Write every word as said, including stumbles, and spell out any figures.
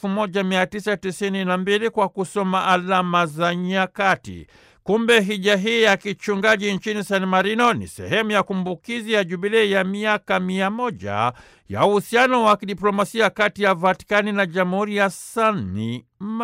elfu moja mia tisa tisini na mbili kwa kusoma alama za nyakati. Kumbe hija hii ya kichungaji nchini San Marino ni sehemu ya kumbukizi ya jubilei ya miaka mia moja ya uhusiano wa kidiplomasia kati ya Vatikani na Jamhuri ya San Marino.